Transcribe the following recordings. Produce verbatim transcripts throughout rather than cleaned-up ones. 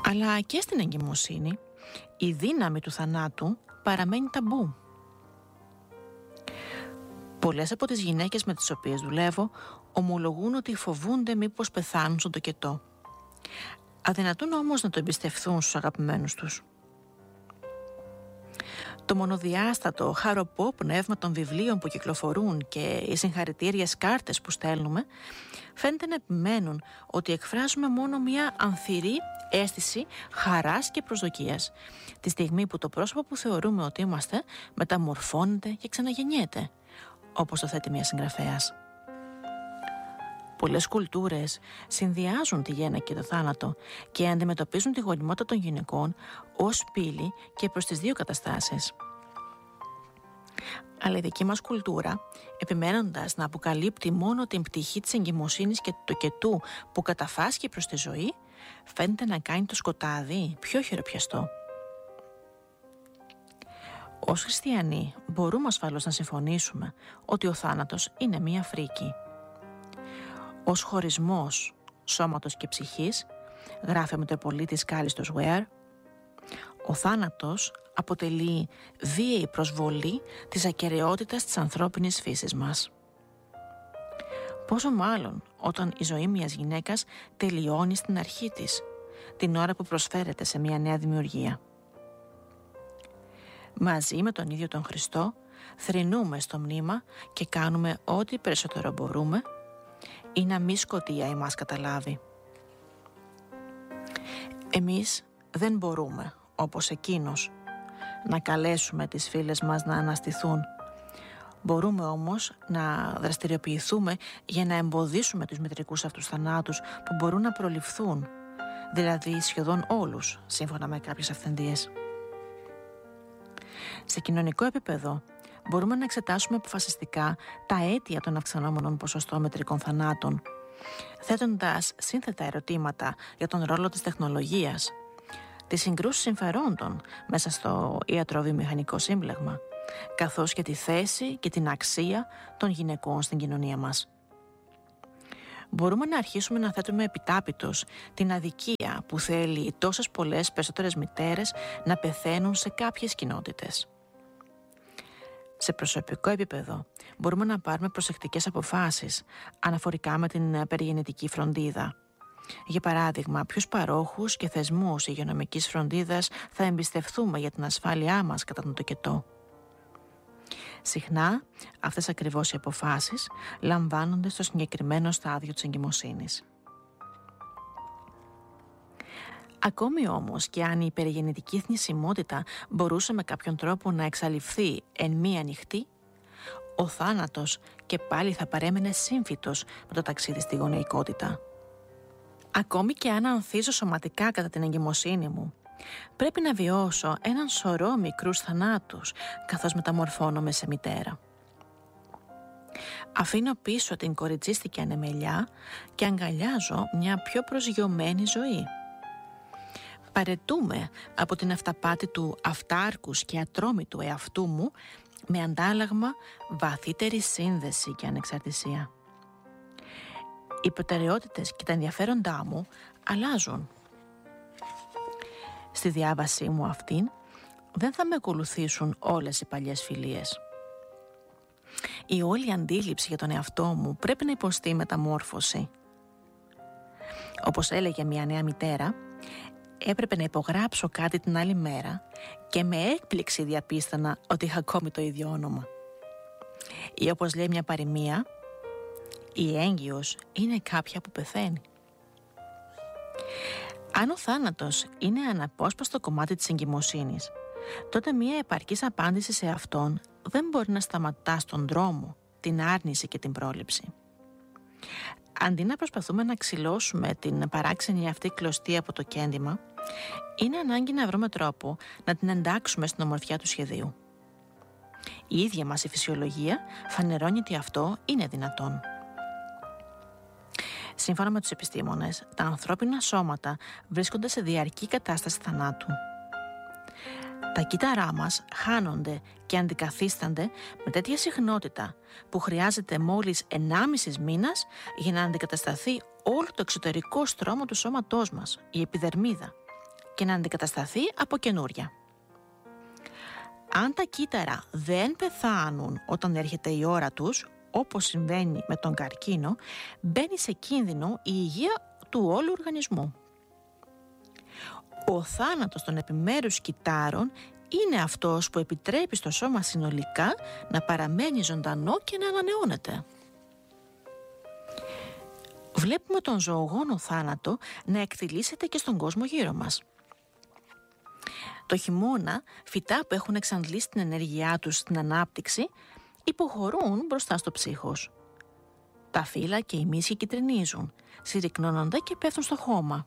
Αλλά και στην εγκυμοσύνη η δύναμη του θανάτου παραμένει ταμπού. Πολλές από τις γυναίκες με τις οποίες δουλεύω ομολογούν ότι φοβούνται μήπως πεθάνουν στον τοκετό. Αδυνατούν όμως να το εμπιστευθούν στους αγαπημένους τους. Το μονοδιάστατο, χαροπό πνεύμα των βιβλίων που κυκλοφορούν και οι συγχαρητήριες κάρτες που στέλνουμε φαίνεται να επιμένουν ότι εκφράζουμε μόνο μια ανθυρή αίσθηση χαράς και προσδοκίας, τη στιγμή που το πρόσωπο που θεωρούμε ότι είμαστε μεταμορφώνεται και ξαναγεννιέται, όπως το θέτει μια συγγραφέας. Πολλές κουλτούρες συνδυάζουν τη γέννα και το θάνατο και αντιμετωπίζουν τη γονιμότητα των γυναικών ως πύλη και προς τις δύο καταστάσεις. Αλλά η δική μας κουλτούρα, επιμένοντας να αποκαλύπτει μόνο την πτυχή της εγκυμοσύνης και του τοκετού που καταφάσκει προς τη ζωή, φαίνεται να κάνει το σκοτάδι πιο χειροπιαστό. Ως χριστιανοί μπορούμε ασφαλώς να συμφωνήσουμε ότι ο θάνατος είναι μία φρίκη. Ως χωρισμός σώματος και ψυχής, γράφει ο Μητροπολίτης Κάλιστος Βέαρ, ο θάνατος αποτελεί βίαιη προσβολή της ακεραιότητας της ανθρώπινης φύσης μας. Πόσο μάλλον όταν η ζωή μιας γυναίκας τελειώνει στην αρχή της, την ώρα που προσφέρεται σε μια νέα δημιουργία. Μαζί με τον ίδιο τον Χριστό θρηνούμε στο μνήμα και κάνουμε ό,τι περισσότερο μπορούμε ή να μη σκοτία εμάς καταλάβει. Εμείς δεν μπορούμε, όπως εκείνος, να καλέσουμε τις φίλες μας να αναστηθούν. Μπορούμε όμως να δραστηριοποιηθούμε για να εμποδίσουμε τους μητρικούς αυτούς θανάτους που μπορούν να προληφθούν, δηλαδή σχεδόν όλους, σύμφωνα με κάποιες αυθεντίες. Σε κοινωνικό επίπεδο, μπορούμε να εξετάσουμε αποφασιστικά τα αίτια των αυξανόμενων ποσοστών μητρικών θανάτων, θέτοντας σύνθετα ερωτήματα για τον ρόλο της τεχνολογίας, τις συγκρούσεις συμφερόντων μέσα στο ιατροβιομηχανικό σύμπλεγμα, καθώς και τη θέση και την αξία των γυναικών στην κοινωνία μας. Μπορούμε να αρχίσουμε να θέτουμε επιτάπητος την αδικία που θέλει τόσες πολλές περισσότερες μητέρες να πεθαίνουν σε κάποιες κοινότητες. Σε προσωπικό επίπεδο μπορούμε να πάρουμε προσεκτικές αποφάσεις αναφορικά με την περιγεννητική φροντίδα. Για παράδειγμα, ποιους παρόχους και θεσμούς υγειονομικής φροντίδας θα εμπιστευτούμε για την ασφάλειά μας κατά τον τοκετό. Συχνά αυτές ακριβώς οι αποφάσεις λαμβάνονται στο συγκεκριμένο στάδιο της εγκυμοσύνης. Ακόμη όμως και αν η περιγεννητική θνησιμότητα μπορούσε με κάποιον τρόπο να εξαλειφθεί εν μία νυχτή, ο θάνατος και πάλι θα παρέμενε σύμφυτος με το ταξίδι στη γονεϊκότητα. Ακόμη και αν ανθίζω σωματικά κατά την εγκυμοσύνη μου, πρέπει να βιώσω έναν σωρό μικρούς θανάτους καθώς μεταμορφώνομαι σε μητέρα. Αφήνω πίσω την κοριτσίστικη ανεμελιά και αγκαλιάζω μια πιο προσγειωμένη ζωή. Παρετούμε από την αυταπάτη του αυτάρκους και ατρόμητου εαυτού μου με αντάλλαγμα βαθύτερη σύνδεση και ανεξαρτησία. Οι προτεραιότητες και τα ενδιαφέροντά μου αλλάζουν. Στη διάβασή μου αυτήν δεν θα με ακολουθήσουν όλες οι παλιές φιλίες. Η όλη αντίληψη για τον εαυτό μου πρέπει να υποστεί μεταμόρφωση. Όπως έλεγε μια νέα μητέρα, έπρεπε να υπογράψω κάτι την άλλη μέρα και με έκπληξη διαπίστανα ότι είχα ακόμη το ίδιο όνομα. Ή όπως λέει μια παροιμία, η έγκυος είναι κάποια που πεθαίνει. Αν ο θάνατος είναι αναπόσπαστο κομμάτι της εγκυμοσύνης, τότε μια επαρκής απάντηση σε αυτόν δεν μπορεί να σταματά στον δρόμο, την άρνηση και την πρόληψη. Αντί να προσπαθούμε να ξυλώσουμε την παράξενη αυτή κλωστή από το κέντημα, είναι ανάγκη να βρούμε τρόπο να την εντάξουμε στην ομορφιά του σχεδίου. Η ίδια μας η φυσιολογία φανερώνει ότι αυτό είναι δυνατόν. Σύμφωνα με τους επιστήμονες, τα ανθρώπινα σώματα βρίσκονται σε διαρκή κατάσταση θανάτου. Τα κύτταρά μας χάνονται και αντικαθίστανται με τέτοια συχνότητα που χρειάζεται μόλις ενάμισης μήνας για να αντικατασταθεί όλο το εξωτερικό στρώμα του σώματός μας, η επιδερμίδα, και να αντικατασταθεί από καινούρια. Αν τα κύτταρα δεν πεθάνουν όταν έρχεται η ώρα τους, όπως συμβαίνει με τον καρκίνο, μπαίνει σε κίνδυνο η υγεία του όλου οργανισμού. Ο θάνατος των επιμέρους κυττάρων είναι αυτός που επιτρέπει στο σώμα συνολικά να παραμένει ζωντανό και να ανανεώνεται. Βλέπουμε τον ζωογόνο θάνατο να εκτιλήσεται και στον κόσμο γύρω μας. Το χειμώνα, φυτά που έχουν εξαντλήσει την ενέργειά τους στην ανάπτυξη υποχωρούν μπροστά στο ψύχος. Τα φύλλα και οι μύσχοι κυτρινίζουν, συρρυκνώνονται και πέφτουν στο χώμα.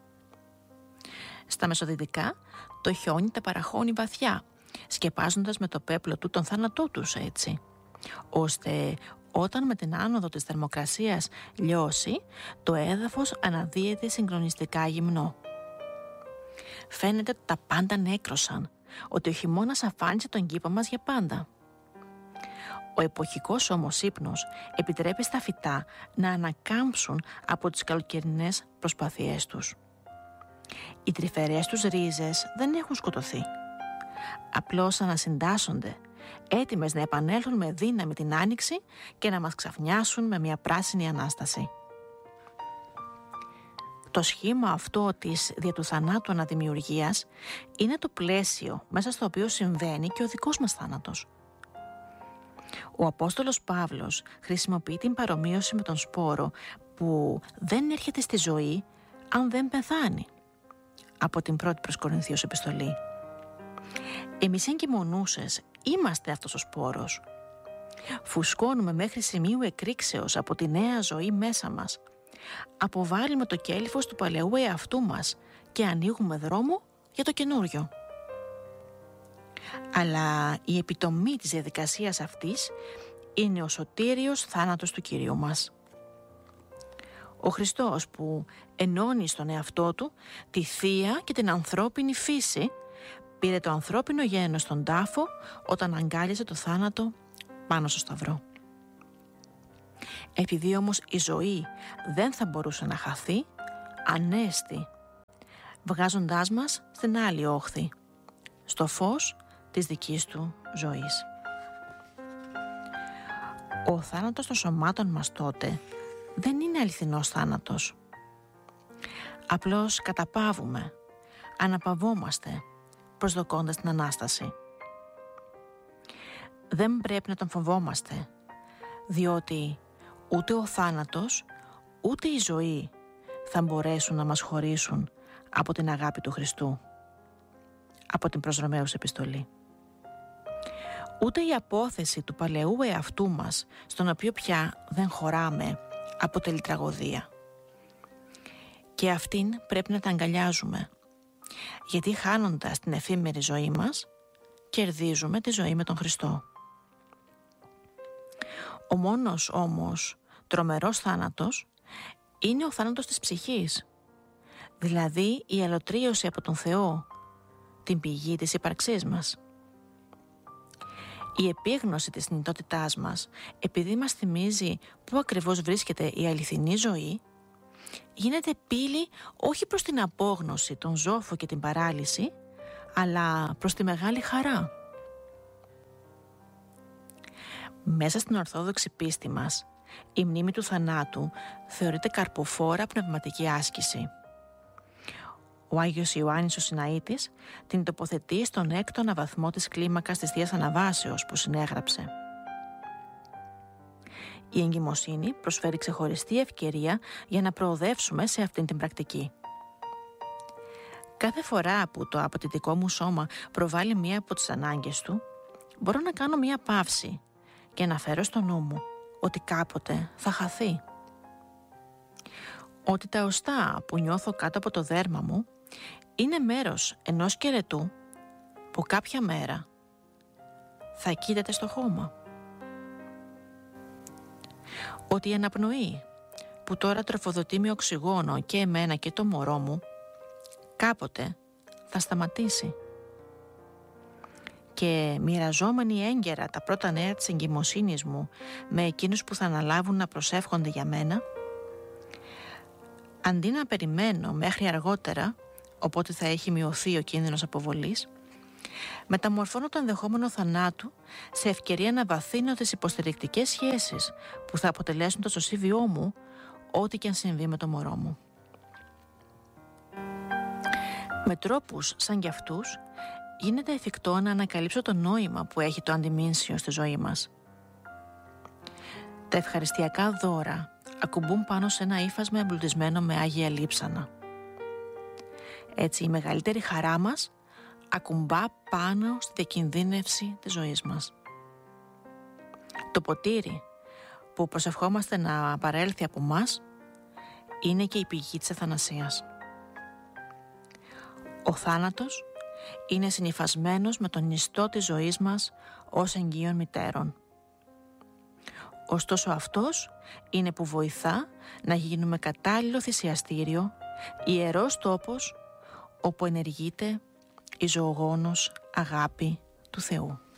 Στα μεσοδυτικά, το χιόνι τα παραχώνει βαθιά, σκεπάζοντας με το πέπλο του τον θάνατό τους έτσι, ώστε όταν με την άνοδο της θερμοκρασίας λιώσει, το έδαφος αναδύεται συγχρονιστικά γυμνό. Φαίνεται ότι τα πάντα νέκρωσαν, ότι ο χειμώνας αφάνισε τον κήπο μας για πάντα. Ο εποχικός όμως ύπνος επιτρέπει στα φυτά να ανακάμψουν από τις καλοκαιρινές προσπάθειές τους. Οι τρυφερές τους ρίζες δεν έχουν σκοτωθεί. Απλώς ανασυντάσσονται, έτοιμες να επανέλθουν με δύναμη την άνοιξη και να μας ξαφνιάσουν με μια πράσινη Ανάσταση. Το σχήμα αυτό της δια του θανάτου αναδημιουργίας είναι το πλαίσιο μέσα στο οποίο συμβαίνει και ο δικός μας θάνατος. Ο Απόστολος Παύλος χρησιμοποιεί την παρομοίωση με τον σπόρο που δεν έρχεται στη ζωή αν δεν πεθάνει, από την πρώτη προς Κορινθίους επιστολή. Εμείς εγκυμονούσες είμαστε αυτός ο σπόρος. Φουσκώνουμε μέχρι σημείου εκρήξεως από τη νέα ζωή μέσα μας. Αποβάλλουμε το κέλυφος του παλαιού εαυτού μας και ανοίγουμε δρόμο για το καινούριο. Αλλά η επιτομή της διαδικασίας αυτής είναι ο σωτήριος θάνατος του Κυρίου μας. Ο Χριστός που ενώνει στον εαυτό του τη θεία και την ανθρώπινη φύση, πήρε το ανθρώπινο γένος στον τάφο όταν αγκάλιασε το θάνατο πάνω στο σταυρό. Επειδή όμως η ζωή δεν θα μπορούσε να χαθεί, ανέστη, βγάζοντάς μας στην άλλη όχθη, στο φως της δικής του ζωής. Ο θάνατος των σωμάτων μας τότε δεν είναι αληθινός θάνατος. Απλώς καταπαύουμε, αναπαυόμαστε, προσδοκώντας την Ανάσταση. Δεν πρέπει να τον φοβόμαστε, διότι ούτε ο θάνατος, ούτε η ζωή θα μπορέσουν να μας χωρίσουν από την αγάπη του Χριστού, από την προς Ρωμαίους επιστολή. Ούτε η απόθεση του παλαιού εαυτού μας, στον οποίο πια δεν χωράμε, αποτελεί τραγωδία. Και αυτήν πρέπει να τα αγκαλιάζουμε, γιατί χάνοντας την εφήμερη ζωή μας, κερδίζουμε τη ζωή με τον Χριστό. Ο μόνος όμως τρομερός θάνατος είναι ο θάνατος της ψυχής, δηλαδή η αλωτρίωση από τον Θεό, την πηγή της ύπαρξής μας. Η επίγνωση της θνητότητάς μας, επειδή μας θυμίζει πού ακριβώς βρίσκεται η αληθινή ζωή, γίνεται πύλη όχι προς την απόγνωση, τον ζόφο και την παράλυση, αλλά προς τη μεγάλη χαρά. Μέσα στην ορθόδοξη πίστη μας, η μνήμη του θανάτου θεωρείται καρποφόρα πνευματική άσκηση. Ο Άγιος Ιωάννης ο Συναΐτης την τοποθετεί στον έκτο αναβαθμό της κλίμακας της Θείας Αναβάσεως που συνέγραψε. Η εγκυμοσύνη προσφέρει ξεχωριστή ευκαιρία για να προοδεύσουμε σε αυτήν την πρακτική. Κάθε φορά που το απαιτητικό μου σώμα προβάλλει μία από τις ανάγκες του, μπορώ να κάνω μία παύση και να φέρω στο νου μου ότι κάποτε θα χαθεί. Ότι τα οστά που νιώθω κάτω από το δέρμα μου είναι μέρος ενός σκελετού που κάποια μέρα θα κοίταται στο χώμα. Ότι η αναπνοή που τώρα τροφοδοτεί με οξυγόνο και εμένα και το μωρό μου κάποτε θα σταματήσει. Και μοιραζόμενοι έγκαιρα τα πρώτα νέα της εγκυμοσύνης μου με εκείνους που θα αναλάβουν να προσεύχονται για μένα, αντί να περιμένω μέχρι αργότερα, οπότε θα έχει μειωθεί ο κίνδυνος αποβολής, μεταμορφώνω το ενδεχόμενο θανάτου σε ευκαιρία να βαθύνω τις υποστηρικτικές σχέσεις που θα αποτελέσουν το σωσίβιό μου, ό,τι και αν συμβεί με το μωρό μου. Με τρόπους σαν κι αυτούς, γίνεται εφικτό να ανακαλύψω το νόημα που έχει το αντιμήνσιο στη ζωή μας. Τα ευχαριστιακά δώρα ακουμπούν πάνω σε ένα ύφασμα εμπλουτισμένο με άγια λείψανα. Έτσι η μεγαλύτερη χαρά μας ακουμπά πάνω στη διακινδύνευση της ζωής μας. Το ποτήρι που προσευχόμαστε να παρέλθει από μας είναι και η πηγή της ευθανασίας. Ο θάνατος είναι συνυφασμένος με τον ιστό της ζωής μας ως εγγύων μητέρων. Ωστόσο αυτός είναι που βοηθά να γίνουμε κατάλληλο θυσιαστήριο, ιερός τόπος όπου ενεργείται η ζωογόνος αγάπη του Θεού.